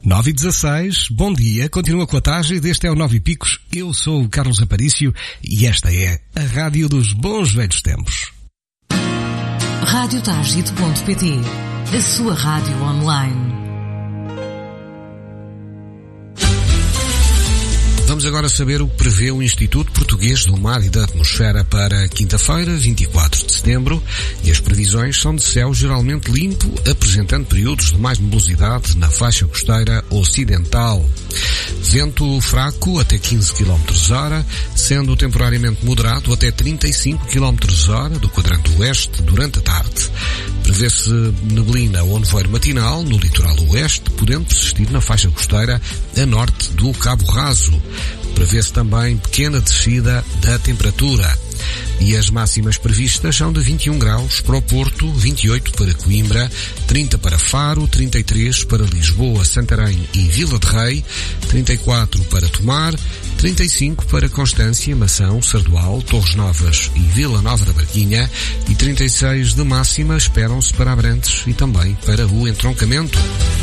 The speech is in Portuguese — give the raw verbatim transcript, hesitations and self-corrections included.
nove e dezasseis, bom dia, continua com a tarde, este é o Nove Picos, eu sou o Carlos Aparício e esta é a rádio dos bons velhos tempos. rádio tagit ponto pt, a sua rádio online. Vamos agora saber o que prevê o Instituto Português do Mar e da Atmosfera para quinta-feira, vinte e quatro de setembro, e as previsões são de céu geralmente limpo, apresentando períodos de mais nebulosidade na faixa costeira ocidental. Vento fraco até quinze quilómetros hora, sendo temporariamente moderado até trinta e cinco quilómetros hora do quadrante oeste durante a tarde. Prevê-se neblina ou nevoeiro matinal no litoral oeste, podendo persistir na faixa costeira a norte do Cabo Raso. Prevê-se também pequena descida da temperatura. E as máximas previstas são de vinte e um graus para o Porto, vinte e oito para Coimbra, trinta para Faro, trinta e três para Lisboa, Santarém e Vila de Rei, trinta e quatro para Tomar, trinta e cinco para Constância, Mação, Sardual, Torres Novas e Vila Nova da Barquinha e trinta e seis de máxima esperam-se para Abrantes e também para o Entroncamento.